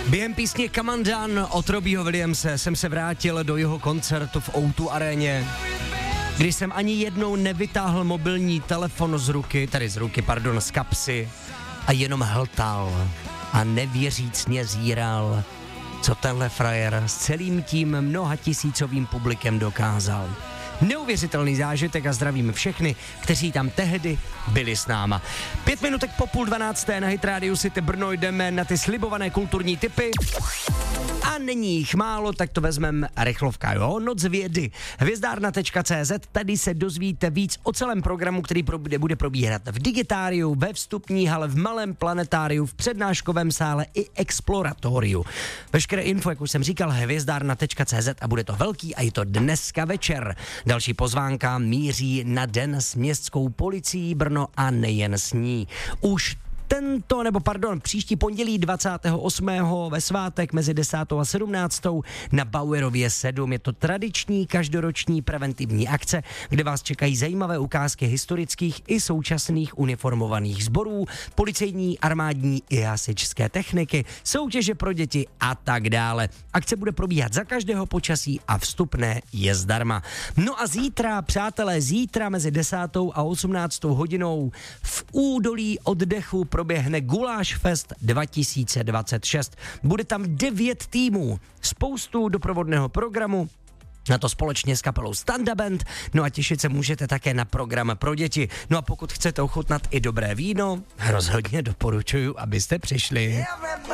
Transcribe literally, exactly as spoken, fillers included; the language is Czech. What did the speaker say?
Během písně Come Undone od Robbieho Williamse jsem se vrátil do jeho koncertu v O dva aréně, když jsem ani jednou nevytáhl mobilní telefon z ruky, tedy z ruky, pardon, z kapsy a jenom hltal a nevěřícně zíral, co tenhle frajer s celým tím mnohatisícovým publikem dokázal. Neuvěřitelný zážitek a zdravím všechny, kteří tam tehdy byli s náma. Pět minutek po půl dvanácté na Hit Radio City Brno jdeme na ty slibované kulturní tipy. A není jich málo, tak to vezmeme rychlovka, jo? Noc vědy. Hvězdárna tečka cé zet, tady se dozvíte víc o celém programu, který bude probíhat v digitáriu, ve vstupní hale, v malém planetáriu, v přednáškovém sále i exploratoriu. Veškeré info, jak už jsem říkal, hvězdárna tečka cé zet a bude to velký a je to dneska večer. Další pozvánka míří na den s městskou policií Brno a nejen s ní. Už tento, nebo pardon, příští pondělí dvacátého osmého ve svátek mezi desátou a sedmnáctou na Bauerově sedm. Je to tradiční každoroční preventivní akce, kde vás čekají zajímavé ukázky historických i současných uniformovaných sborů, policejní, armádní i hasičské techniky, soutěže pro děti a tak dále. Akce bude probíhat za každého počasí a vstupné je zdarma. No a zítra, přátelé, zítra mezi desátou a osmnáctou hodinou v údolí oddechu proběhne Guláš Fest dva tisíce dvacet šest. Bude tam devět týmů, spoustu doprovodného programu, na to společně s kapelou Standa Band, no a těšit se můžete také na program pro děti. No a pokud chcete ochutnat i dobré víno, rozhodně doporučuji, abyste přišli.